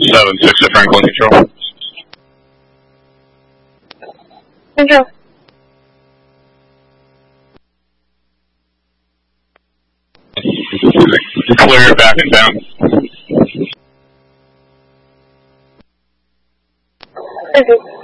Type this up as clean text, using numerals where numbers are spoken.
7-6 to Franklin Control. Control. Clear back and down. Okay.